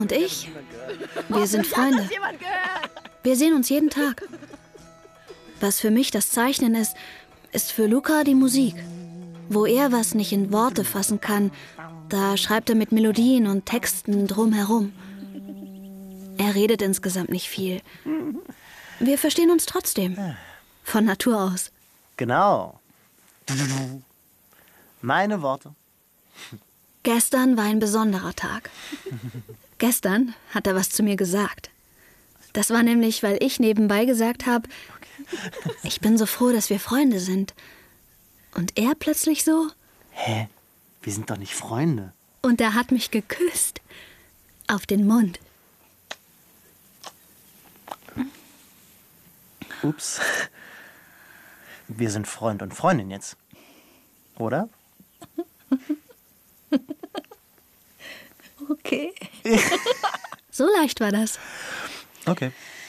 Und ich, wir sind Freunde. Wir sehen uns jeden Tag. Was für mich das Zeichnen ist, ist für Luca die Musik. Wo er was nicht in Worte fassen kann, da schreibt er mit Melodien und Texten drumherum. Er redet insgesamt nicht viel. Wir verstehen uns trotzdem. Von Natur aus. Genau. Meine Worte. Gestern war ein besonderer Tag. Gestern hat er was zu mir gesagt. Das war nämlich, weil ich nebenbei gesagt habe, ich bin so froh, dass wir Freunde sind. Und er plötzlich so... Hä? Wir sind doch nicht Freunde. Und er hat mich geküsst. Auf den Mund. Ups. Wir sind Freund und Freundin jetzt. Oder? Okay. So leicht war das. Okay.